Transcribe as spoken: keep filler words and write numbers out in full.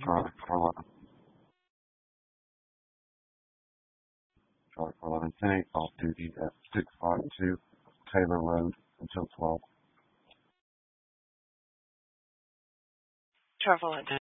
Charlie four eleven. Charlie four eleven, ten eight, off duty at six five two Taylor Road until twelve. Charlie four eleven.